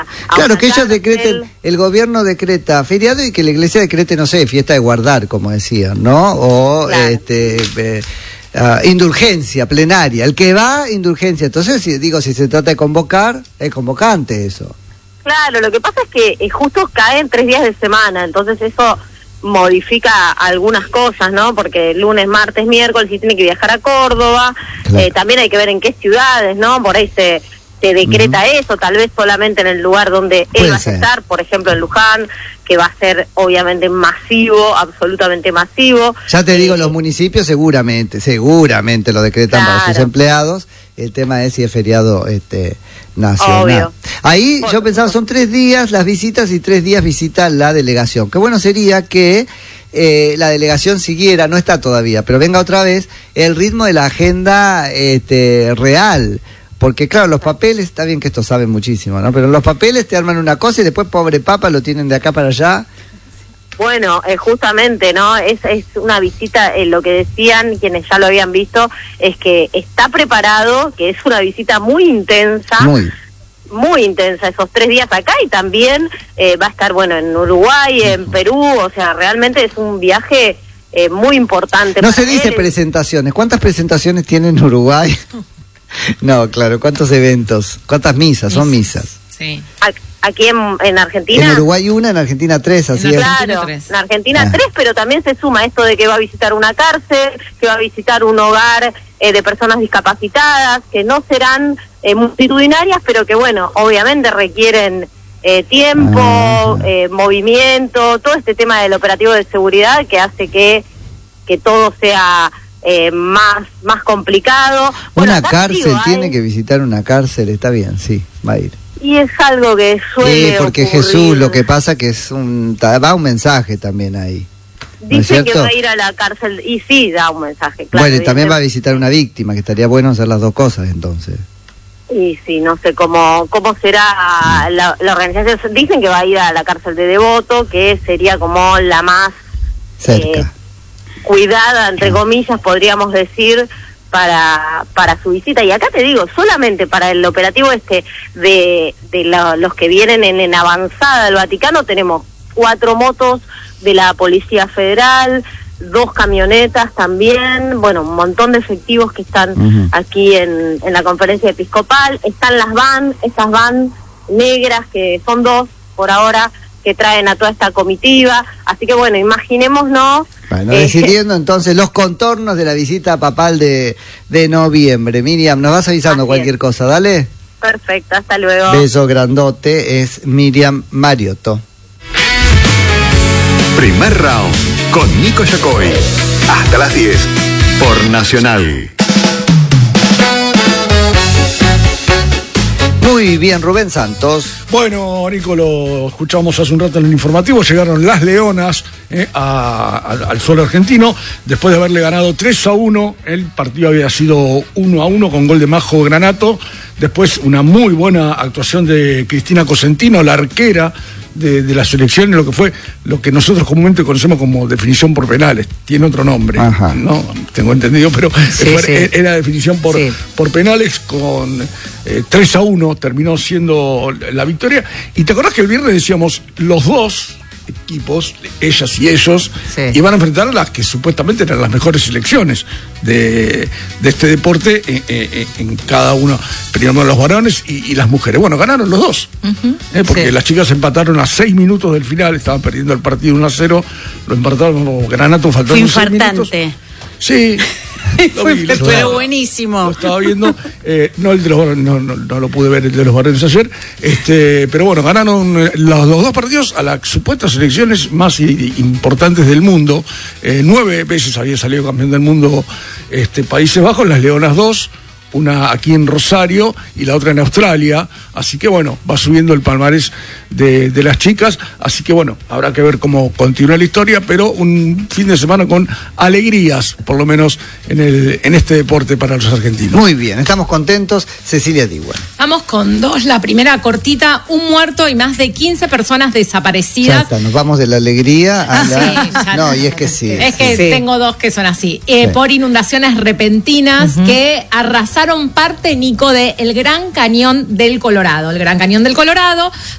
Claro, que ellos decreten, el gobierno decreta feriado y que la iglesia decrete, no sé, fiesta de guardar, como decían, ¿no? O claro. Indulgencia plenaria. El que va, indulgencia. Entonces, si se trata de convocar, es convocante eso. Claro, lo que pasa es que justo caen 3 días de semana, entonces eso modifica algunas cosas, ¿no? Porque lunes, martes, miércoles sí tiene que viajar a Córdoba, claro. También hay que ver en qué ciudades, ¿no? Por ahí se decreta eso, tal vez solamente en el lugar donde él va a estar, por ejemplo en Luján, que va a ser obviamente masivo, absolutamente masivo. Ya te digo, los municipios seguramente lo decretan, claro, para sus empleados. El tema es si es feriado nacional. Obvio. Ahí yo pensaba, son 3 días las visitas y 3 días visita la delegación. Qué bueno sería que la delegación siguiera, no está todavía, pero venga otra vez el ritmo de la agenda real. Porque claro, los papeles, está bien que estos saben muchísimo, ¿no? Pero los papeles te arman una cosa y después, pobre papa, lo tienen de acá para allá. Bueno, justamente, ¿no? Es una visita, lo que decían quienes ya lo habían visto, es que está preparado, que es una visita muy intensa. Muy intensa, esos 3 días acá, y también va a estar, bueno, en Uruguay, en Perú, o sea, realmente es un viaje muy importante. No se dice presentaciones. ¿Cuántas presentaciones tiene en Uruguay? No, claro, ¿cuántos eventos? ¿Cuántas misas? Son misas. Sí. Aquí en Argentina. En Uruguay 1, en Argentina 3, así es. Claro, en Argentina 3, pero también se suma esto de que va a visitar una cárcel, que va a visitar un hogar de personas discapacitadas, que no serán multitudinarias, pero que bueno, obviamente requieren tiempo, movimiento, todo este tema del operativo de seguridad que hace que todo sea más complicado. Bueno, una cárcel, tiene que visitar una cárcel, está bien, sí, va a ir. Y es algo que suele porque ocurrir. Jesús, lo que pasa que va un mensaje también ahí. Dice que va a ir a la cárcel, y sí, da un mensaje, claro. Bueno, y también va a visitar una víctima, que estaría bueno hacer las dos cosas entonces. Y sí, no sé cómo será la organización. Dicen que va a ir a la cárcel de Devoto, que sería como la más cerca, cuidada, entre comillas, podríamos decir, para su visita. Y acá te digo, solamente para el operativo de los que vienen en avanzada del Vaticano, tenemos 4 motos de la Policía Federal, 2 camionetas también, bueno, un montón de efectivos que están aquí en la conferencia episcopal. Están esas van negras, que son 2 por ahora, que traen a toda esta comitiva. Así que bueno, imaginémonos. Bueno, decidiendo entonces los contornos de la visita papal de noviembre. Miriam, nos vas avisando cualquier cosa, dale. Perfecto, hasta luego. Beso grandote, es Miriam Mariotto. Primer round con Nico Yacoy. Hasta las 10 por Nacional. Muy bien, Rubén Santos. Bueno, Nico, lo escuchamos hace un rato en el informativo. Llegaron las Leonas al suelo argentino. Después de haberle ganado 3-1, el partido había sido 1-1 con gol de Majo Granato. Después una muy buena actuación de Cristina Cosentino, la arquera de la selección, lo que fue lo que nosotros comúnmente conocemos como definición por penales. Tiene otro nombre, no tengo entendido, pero era definición por penales. Con 3-1 terminó siendo la victoria. Y te acordás que el viernes decíamos, los dos equipos, ellas y ellos, iban a enfrentar a las que supuestamente eran las mejores selecciones de este deporte en cada uno, primero los varones y las mujeres. Bueno, ganaron los dos, porque las chicas empataron a 6 minutos del final, estaban perdiendo el partido 1-0, lo empataron Granato, faltando 6 minutos. Sí. Pero buenísimo. Lo estaba viendo, no el de los varones, no lo pude ver el de los varones ayer, pero bueno, ganaron los 2 partidos a las supuestas selecciones más importantes del mundo. 9 veces había salido campeón del mundo Países Bajos, las Leonas 2, una aquí en Rosario y la otra en Australia, así que bueno, va subiendo el palmarés de las chicas, así que bueno, habrá que ver cómo continúa la historia, pero un fin de semana con alegrías, por lo menos en este deporte para los argentinos. Muy bien, estamos contentos. Cecilia Diwan. Vamos con 2, la primera cortita, un muerto y más de 15 personas desaparecidas. Ya está, nos vamos de la alegría a la... No, y es que sí. Es que tengo 2 que son así, por inundaciones repentinas que arrasaron parte, Nico, de el Gran Cañón del Colorado. El Gran Cañón del Colorado